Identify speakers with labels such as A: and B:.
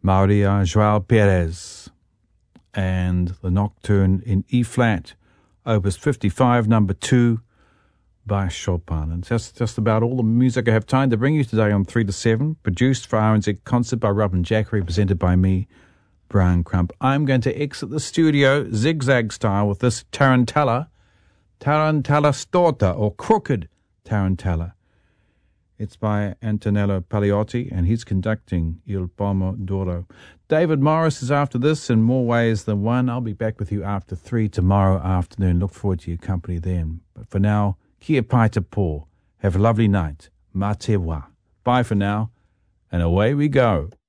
A: Maria Joao Perez, and the Nocturne in E-flat, Opus 55, number 2, by Chopin. And that's just about all the music I have time to bring you today on 3 to 7, produced for RNZ Concert by Robin Jackery, presented by me, Brian Crump. I'm going to exit the studio zigzag style with this Tarantella Storta, or Crooked Tarantella. It's by Antonello Paliotti, and he's conducting Il Pomodoro. David Morris is after this in more ways than one. I'll be back with you after 3 tomorrow afternoon. Look forward to your company then. But for now, kia pai te pō. Have a lovely night. Mā te wā. Bye for now, and away we go.